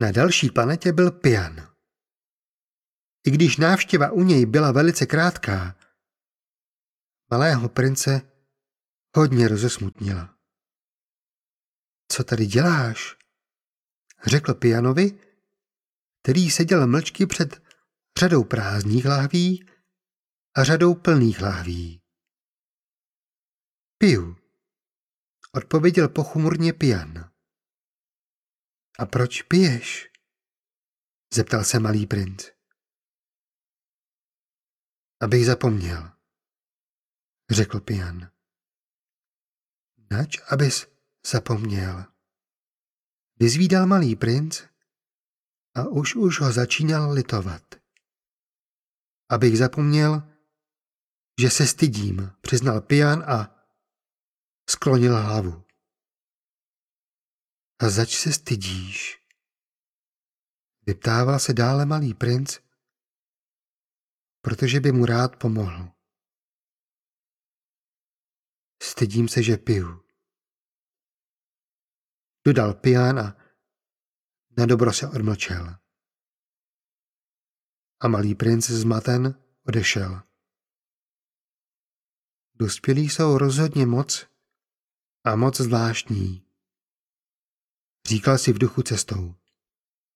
Na další planetě byl Pian. I když návštěva u něj byla velice krátká, malého prince hodně rozesmutnila. Co tady děláš? Řekl Pianovi, který seděl mlčky před řadou prázdných láhví a řadou plných láhví. Piju, odpověděl pochmurně Pian. A proč piješ? Zeptal se malý princ. Abych zapomněl, řekl Pian. Nač, abys zapomněl? Vyzvídal malý princ a už ho začínal litovat. Abych zapomněl, že se stydím, přiznal Pian a sklonil hlavu. A zač se stydíš? Vyptával se dále malý princ, protože by mu rád pomohl. Stydím se, že piju, dodal Pian a nadobro se odmlčel. A malý princ zmaten odešel. Dospělí jsou rozhodně moc a moc zvláštní, říkal si v duchu cestou.